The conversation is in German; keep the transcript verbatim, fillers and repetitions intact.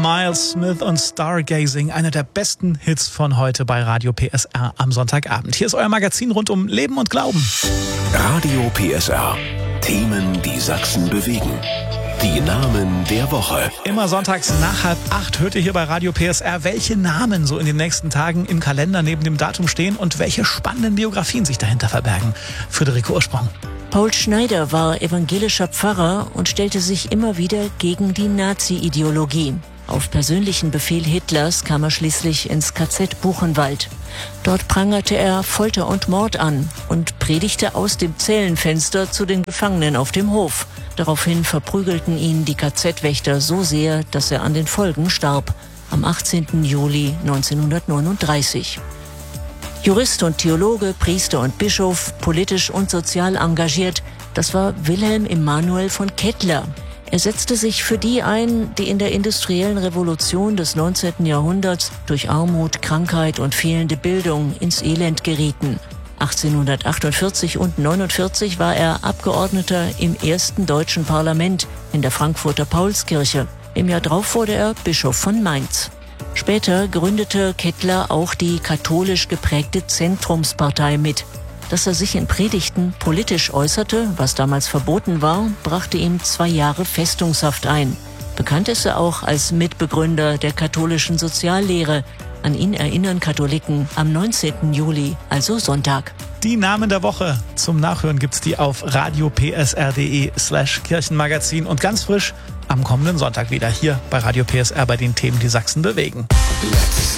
Miles Smith und Stargazing, einer der besten Hits von heute bei Radio P S R am Sonntagabend. Hier ist euer Magazin rund um Leben und Glauben. Radio P S R. Themen, die Sachsen bewegen. Die Namen der Woche. Immer sonntags nach halb acht hört ihr hier bei Radio P S R, welche Namen so in den nächsten Tagen im Kalender neben dem Datum stehen und welche spannenden Biografien sich dahinter verbergen. Friederike Ursprung. Paul Schneider war evangelischer Pfarrer und stellte sich immer wieder gegen die Nazi-Ideologie. Auf persönlichen Befehl Hitlers kam er schließlich ins K Z Buchenwald. Dort prangerte er Folter und Mord an und predigte aus dem Zellenfenster zu den Gefangenen auf dem Hof. Daraufhin verprügelten ihn die K Z-Wächter so sehr, dass er an den Folgen starb, am achtzehnten Juli neunzehnhundertneununddreißig. Jurist und Theologe, Priester und Bischof, politisch und sozial engagiert, das war Wilhelm Emanuel von Kettler. Er setzte sich für die ein, die in der industriellen Revolution des neunzehnten Jahrhunderts durch Armut, Krankheit und fehlende Bildung ins Elend gerieten. achtzehnhundertachtundvierzig und neunundvierzig war er Abgeordneter im ersten deutschen Parlament in der Frankfurter Paulskirche. Im Jahr drauf wurde er Bischof von Mainz. Später gründete Kettler auch die katholisch geprägte Zentrumspartei mit. Dass er sich in Predigten politisch äußerte, was damals verboten war, brachte ihm zwei Jahre Festungshaft ein. Bekannt ist er auch als Mitbegründer der katholischen Soziallehre. An ihn erinnern Katholiken am neunzehnten Juli, also Sonntag. Die Namen der Woche. Zum Nachhören gibt's die auf radiopsr.de slash Kirchenmagazin und ganz frisch am kommenden Sonntag wieder hier bei Radio P S R bei den Themen, die Sachsen bewegen.